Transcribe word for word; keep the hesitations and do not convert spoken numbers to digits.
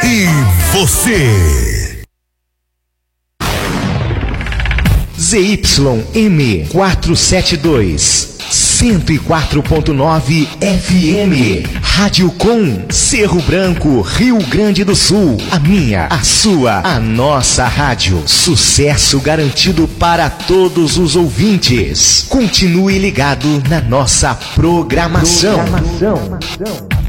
E você? Z Y M quatrocentos e setenta e dois, cento e quatro ponto nove F M. Rádio Com, Cerro Branco, Rio Grande do Sul. A minha, a sua, a nossa rádio. Sucesso garantido para todos os ouvintes. Continue ligado na nossa programação. programação.